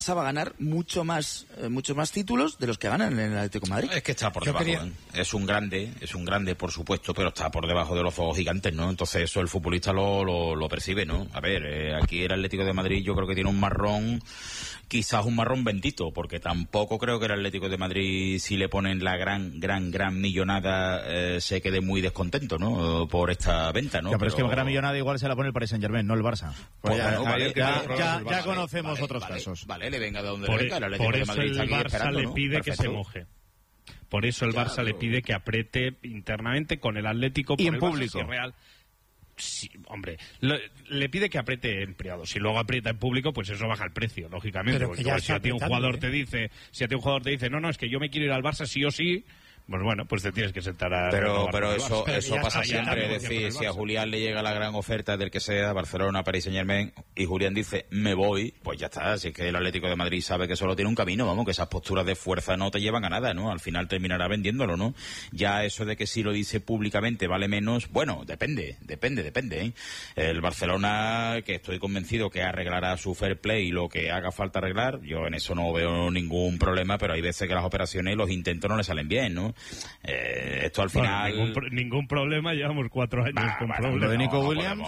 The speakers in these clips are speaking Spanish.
va a ganar muchos más títulos de los que ganan en el Atlético de Madrid. Es que está por debajo, es un grande, por supuesto, pero está por debajo de los fuegos gigantes, ¿no? Entonces eso el futbolista lo percibe, ¿no? A ver, aquí el Atlético de Madrid yo creo que tiene un marrón, quizás un marrón bendito, porque tampoco creo que el Atlético de Madrid, si le ponen la gran millonada, se quede muy descontento, ¿no? Por esta venta, ¿no? Ya, pero es que la gran millonada igual se la pone el Paris Saint-Germain, no el Barça. Pues ya conocemos otros casos. Vale, le venga de donde le venga. Por eso el Barça le pide que se moje. Por eso el Barça le pide que apriete internamente con el Atlético y en público. Real. Sí, hombre, le pide que apriete en privado. Si luego aprieta en público, pues eso baja el precio, lógicamente. Porque si a ti un jugador te dice, no, es que yo me quiero ir al Barça sí o sí, pues bueno, pues te tienes que sentar a... Pero eso pasa siempre, es decir, si a Julián le llega la gran oferta del que sea, Barcelona, Paris Saint-Germain, y Julián dice, me voy, pues ya está. Si es que el Atlético de Madrid sabe que solo tiene un camino, vamos, que esas posturas de fuerza no te llevan a nada, ¿no? Al final terminará vendiéndolo, ¿no? Ya eso de que si lo dice públicamente vale menos, bueno, depende, ¿eh? El Barcelona, que estoy convencido que arreglará su fair play y lo que haga falta arreglar, yo en eso no veo ningún problema, pero hay veces que las operaciones y los intentos no le salen bien, ¿no? Esto al final... Ningún problema, llevamos 4 años con problemas. Lo de Nico Williams...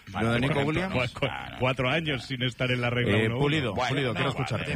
4 años sin estar en la regla 1-1. Pulido, quiero escucharte.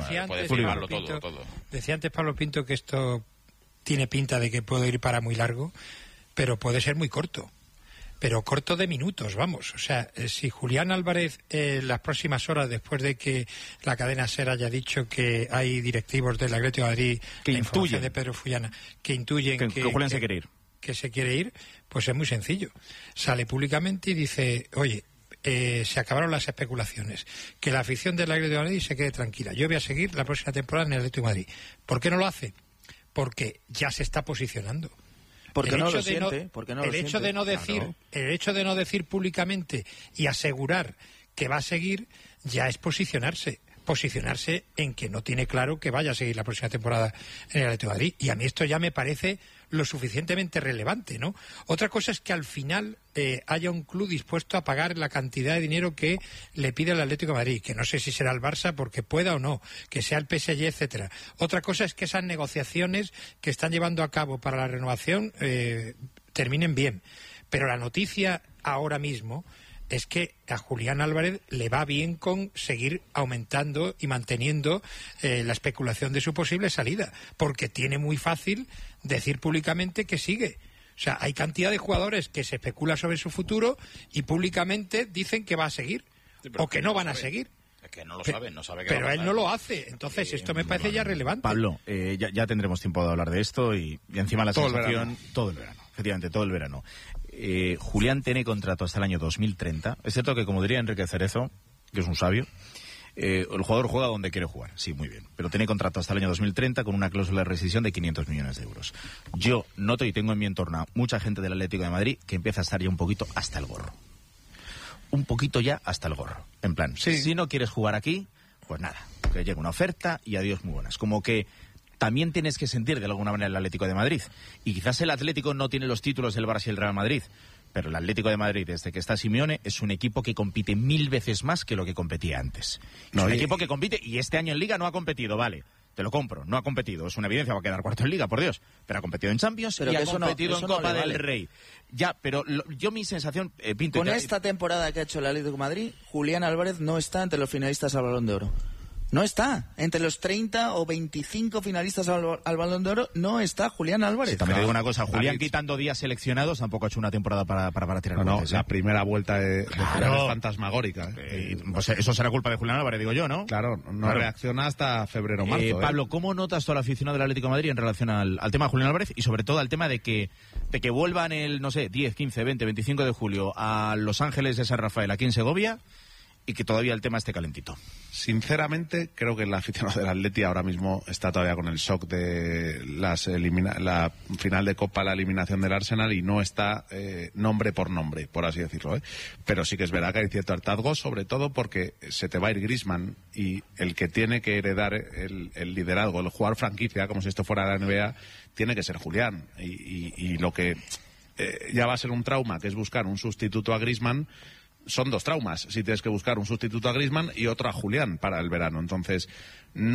Decía antes Pablo Pinto que esto tiene pinta de que puede ir para muy largo, pero puede ser muy corto. Pero corto de minutos, vamos. O sea, si Julián Álvarez las próximas horas, después de que la cadena SER haya dicho que hay directivos del Atlético de Madrid, que intuyen de Pedro Fullana, que intuyen que Julián se quiere ir. Que se quiere ir, pues es muy sencillo. Sale públicamente y dice, oye, se acabaron las especulaciones, que la afición del Atlético de Madrid se quede tranquila. Yo voy a seguir la próxima temporada en el Atlético de Madrid. ¿Por qué no lo hace? Porque ya se está posicionando. Porque no lo siente. El hecho de no decir públicamente y asegurar que va a seguir ya es posicionarse en que no tiene claro que vaya a seguir la próxima temporada en el Atlético de Madrid. Y a mí esto ya me parece lo suficientemente relevante, ¿no? Otra cosa es que al final haya un club dispuesto a pagar la cantidad de dinero que le pide el Atlético de Madrid, que no sé si será el Barça porque pueda o no, que sea el PSG, etcétera. Otra cosa es que esas negociaciones que están llevando a cabo para la renovación terminen bien. Pero la noticia ahora mismo es que a Julián Álvarez le va bien con seguir aumentando y manteniendo la especulación de su posible salida, porque tiene muy fácil decir públicamente que sigue. O sea, hay cantidad de jugadores que se especula sobre su futuro y públicamente dicen que va a seguir, o que no van a seguir. Es que no lo sabe, no sabe que pero él no lo hace, entonces esto me parece ya relevante. Pablo, ya tendremos tiempo de hablar de esto y encima la sensación... Todo el verano, efectivamente, todo el verano. Julián tiene contrato hasta el año 2030. Es cierto que, como diría Enrique Cerezo, que es un sabio, el jugador juega donde quiere jugar. Sí, muy bien. Pero tiene contrato hasta el año 2030 con una cláusula de rescisión de 500 millones de euros. Yo noto y tengo en mi entorno a mucha gente del Atlético de Madrid que empieza a estar ya un poquito hasta el gorro. Un poquito ya hasta el gorro. En plan, si no quieres jugar aquí, pues nada, que llegue una oferta y adiós muy buenas. Como que también tienes que sentir de alguna manera el Atlético de Madrid. Y quizás el Atlético no tiene los títulos del Barça y el Real Madrid, pero el Atlético de Madrid, desde que está Simeone, es un equipo que compite 1000 veces más que lo que competía antes. Es un equipo que compite, y este año en Liga no ha competido, vale, te lo compro, no ha competido, es una evidencia, va a quedar cuarto en Liga, por Dios, pero ha competido en Champions y ha competido en Copa del Rey. Ya, pero yo mi sensación, Pinto... Con esta temporada que ha hecho el Atlético de Madrid, Julián Álvarez no está entre los finalistas al Balón de Oro. No está. Entre los 30 o 25 finalistas al Balón de Oro no está Julián Álvarez. Sí, también digo una cosa, Julián quitando días seleccionados tampoco ha hecho una temporada para tirar goles. La primera vuelta de Julián es fantasmagórica. Pues eso será culpa de Julián Álvarez, digo yo, ¿no? Claro, no reacciona hasta febrero o marzo. Pablo, ¿cómo notas toda la afición del Atlético de Madrid en relación al tema de Julián Álvarez y sobre todo al tema de que vuelvan el, 10, 15, 20, 25 de julio a Los Ángeles de San Rafael, aquí en Segovia, y que todavía el tema esté calentito? Sinceramente, creo que el aficionado del Atleti ahora mismo está todavía con el shock de la final de Copa, la eliminación del Arsenal, y no está nombre por nombre, por así decirlo. Pero sí que es verdad que hay cierto hartazgo, sobre todo porque se te va a ir Griezmann, y el que tiene que heredar el liderazgo, el jugador franquicia, como si esto fuera la NBA, tiene que ser Julián. Y lo que ya va a ser un trauma, que es buscar un sustituto a Griezmann, son dos traumas si tienes que buscar un sustituto a Griezmann y otro a Julián para el verano. Entonces,